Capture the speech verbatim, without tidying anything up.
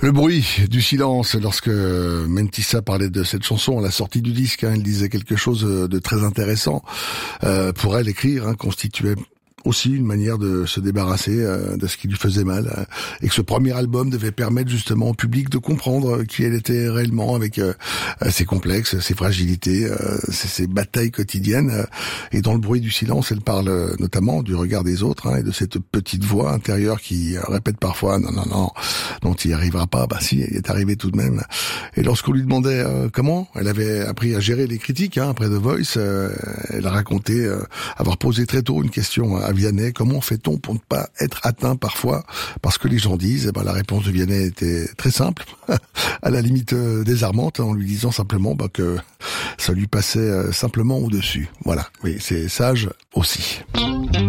Le bruit du silence, lorsque Mentissa parlait de cette chanson à la sortie du disque, hein, elle disait quelque chose de très intéressant. Euh, pour elle, écrire hein, constituait aussi une manière de se débarrasser euh, de ce qui lui faisait mal, euh, et que ce premier album devait permettre justement au public de comprendre qui elle était réellement, avec euh, ses complexes, ses fragilités, euh, ses, ses batailles quotidiennes. Euh, et dans le bruit du silence, elle parle euh, notamment du regard des autres hein, et de cette petite voix intérieure qui euh, répète parfois non non non, non tu y arriveras pas. Bah si, elle est arrivée tout de même. Et lorsqu'on lui demandait euh, comment elle avait appris à gérer les critiques hein, après The Voice, euh, elle racontait euh, avoir posé très tôt une question à Vianney: comment fait-on pour ne pas être atteint parfois parce que les gens disent? Eh ben, la réponse de Vianney était très simple, à la limite euh, désarmante, en lui disant simplement bah, que ça lui passait euh, simplement au-dessus. Voilà, oui, c'est sage aussi.